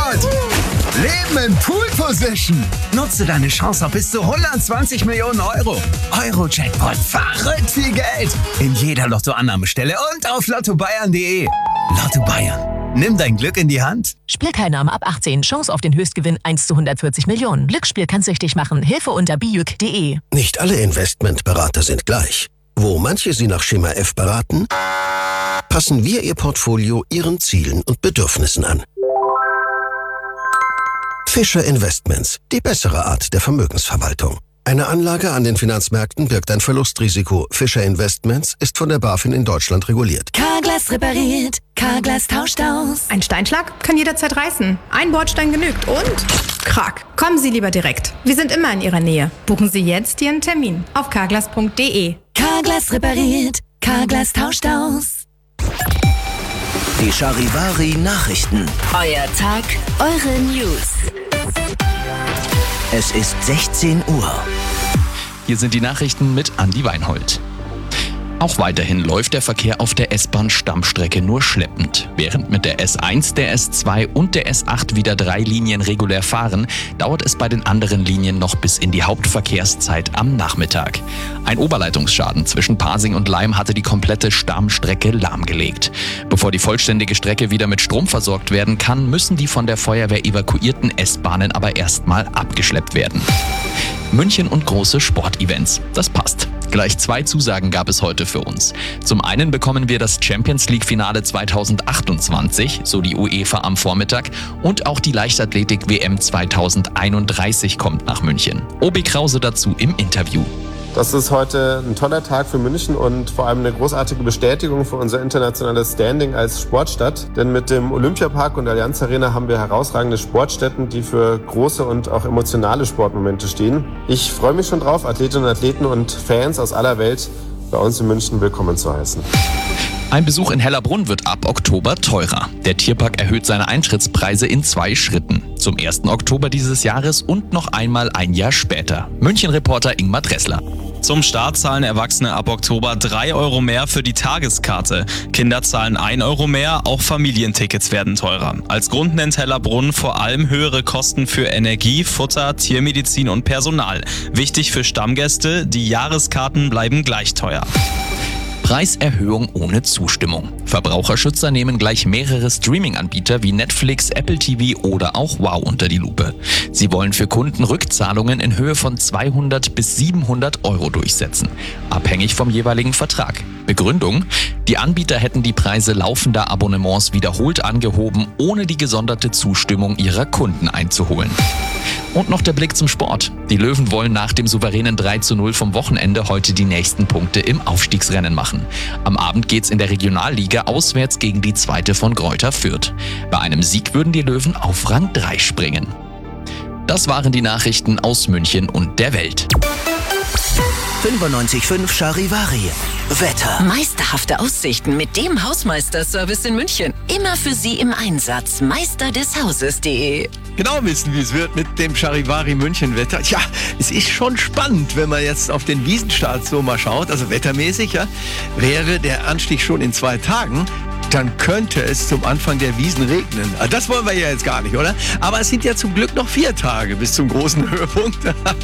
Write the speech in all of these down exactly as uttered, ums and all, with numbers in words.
Jackpot! Leben in Pool Position. Nutze deine Chance auf bis zu hundertzwanzig Millionen Euro. Euro-Jackpot, verrückt viel Geld. In jeder Lottoannahmestelle und auf lotto bayern punkt de. Lotto Bayern. Nimm dein Glück in die Hand. Spielteilnahme ab achtzehn. Chance auf den Höchstgewinn eins zu hundertvierzig Millionen. Glücksspiel kann süchtig machen. Hilfe unter bijuk punkt de. Nicht alle Investmentberater sind gleich. Wo manche Sie nach Schema F beraten, passen wir Ihr Portfolio Ihren Zielen und Bedürfnissen an. Fischer Investments, die bessere Art der Vermögensverwaltung. Eine Anlage an den Finanzmärkten birgt ein Verlustrisiko. Fischer Investments ist von der BaFin in Deutschland reguliert. Carglass repariert, Carglass tauscht aus. Ein Steinschlag kann jederzeit reißen. Ein Bordstein genügt und Krach. Kommen Sie lieber direkt. Wir sind immer in Ihrer Nähe. Buchen Sie jetzt Ihren Termin auf carglass punkt de. Carglass repariert, Carglass tauscht aus. Die Charivari Nachrichten. Euer Tag, eure News. Es ist sechzehn Uhr. Hier sind die Nachrichten mit Andi Weinhold. Auch weiterhin läuft der Verkehr auf der S-Bahn-Stammstrecke nur schleppend. Während mit der S eins, der S zwei und der S acht wieder drei Linien regulär fahren, dauert es bei den anderen Linien noch bis in die Hauptverkehrszeit am Nachmittag. Ein Oberleitungsschaden zwischen Pasing und Laim hatte die komplette Stammstrecke lahmgelegt. Bevor die vollständige Strecke wieder mit Strom versorgt werden kann, müssen die von der Feuerwehr evakuierten S-Bahnen aber erstmal abgeschleppt werden. München und große Sportevents. Das passt. Gleich zwei Zusagen gab es heute für uns. Zum einen bekommen wir das Champions-League-Finale zweitausendachtundzwanzig, so die UEFA am Vormittag, und auch die Leichtathletik-W M zweitausendeinunddreißig kommt nach München. Obi Krause dazu im Interview. Das ist heute ein toller Tag für München und vor allem eine großartige Bestätigung für unser internationales Standing als Sportstadt. Denn mit dem Olympiapark und der Allianz Arena haben wir herausragende Sportstätten, die für große und auch emotionale Sportmomente stehen. Ich freue mich schon drauf, Athletinnen und Athleten und Fans aus aller Welt bei uns in München willkommen zu heißen. Ein Besuch in Hellerbrunn wird ab Oktober teurer. Der Tierpark erhöht seine Eintrittspreise in zwei Schritten. Zum ersten Oktober dieses Jahres und noch einmal ein Jahr später. München-Reporter Ingmar Dressler. Zum Start zahlen Erwachsene ab Oktober drei Euro mehr für die Tageskarte. Kinder zahlen ein Euro mehr, auch Familientickets werden teurer. Als Grund nennt Hellerbrunn vor allem höhere Kosten für Energie, Futter, Tiermedizin und Personal. Wichtig für Stammgäste, die Jahreskarten bleiben gleich teuer. Preiserhöhung ohne Zustimmung. Verbraucherschützer nehmen gleich mehrere Streaming-Anbieter wie Netflix, Apple T V oder auch Wow unter die Lupe. Sie wollen für Kunden Rückzahlungen in Höhe von zweihundert bis siebenhundert Euro durchsetzen, abhängig vom jeweiligen Vertrag. Begründung: Die Anbieter hätten die Preise laufender Abonnements wiederholt angehoben, ohne die gesonderte Zustimmung ihrer Kunden einzuholen. Und noch der Blick zum Sport. Die Löwen wollen nach dem souveränen drei zu null vom Wochenende heute die nächsten Punkte im Aufstiegsrennen machen. Am Abend geht's in der Regionalliga auswärts gegen die zweite von Greuther Fürth. Bei einem Sieg würden die Löwen auf Rang drei springen. Das waren die Nachrichten aus München und der Welt. fünfundneunzig Komma fünf Charivari. Wetter. Meisterhafte Aussichten mit dem Hausmeister-Service in München. Immer für Sie im Einsatz. meister des hauses punkt de. Genau wissen, wie es wird mit dem Charivari München Wetter. Tja, es ist schon spannend, wenn man jetzt auf den Wiesenstart so mal schaut, also wettermäßig, ja, wäre der Anstieg schon in zwei Tagen, dann könnte es zum Anfang der Wiesn regnen. Also das wollen wir ja jetzt gar nicht, oder? Aber es sind ja zum Glück noch vier Tage bis zum großen Höhepunkt.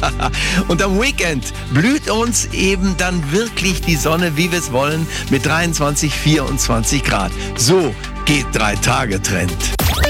Und am Weekend blüht uns eben dann wirklich die Sonne, wie wir es wollen, mit dreiundzwanzig, vierundzwanzig Grad. So geht Drei-Tage-Trend.